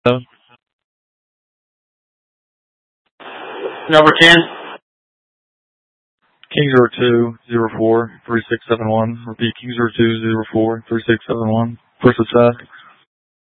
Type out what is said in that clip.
Number 10. King 0204 3671. Repeat, King 0204 3671. First attack.